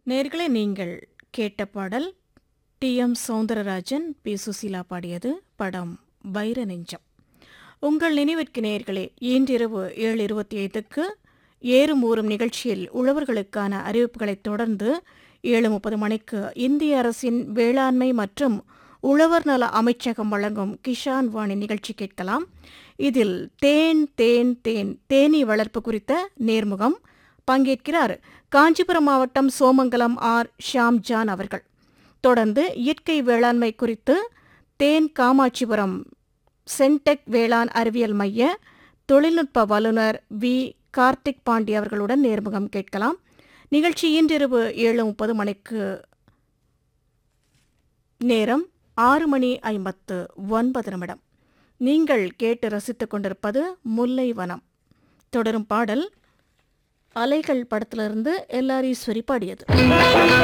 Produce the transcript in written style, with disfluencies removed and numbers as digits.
நேர்களே, நீங்கள் கேட்ட பாடல் டி.எம். சௌந்தரராஜன், பி. சுசீலா பாடியது. படம் வைர நெஞ்சம். உங்கள் நினைவிற்கு நேர்களே, இன்றிரவு 7:25க்கு ஏறும் ஊறும் நிகழ்ச்சியில் உழவர்களுக்கான அறிவிப்புகளைத் தொடர்ந்து 7:30 மணிக்கு இந்திய அரசின் வேளாண்மை மற்றும் உழவர் நல அமைச்சகம் வழங்கும் கிஷான் வாணி நிகழ்ச்சி கேட்கலாம். இதில் தேனீ வளர்ப்பு குறித்த நேர்முகம். பங்கேற்கிறார் காஞ்சிபுரம் மாவட்டம் சோமங்கலம் ஆர். ஷாம்ஜான் அவர்கள். தொடர்ந்து இயற்கை வேளாண்மை குறித்து தேன் காமாட்சிபுரம் சென்டெக் வேளாண் அறிவியல் மைய தொழில்நுட்ப வல்லுநர் வி. கார்த்திக் பாண்டி அவர்களுடன் நேர்முகம் கேட்கலாம். நிகழ்ச்சி இன்றிரவு 7:30 மணிக்கு. நேரம் 6:59. நீங்கள் கேட்டு ரசித்துக் கொண்டிருப்பது முல்லை வனம். தொடரும் பாடல் அலைகள் படத்திலிருந்து எல்ஆர் ஈஸ்வரி பாடியது.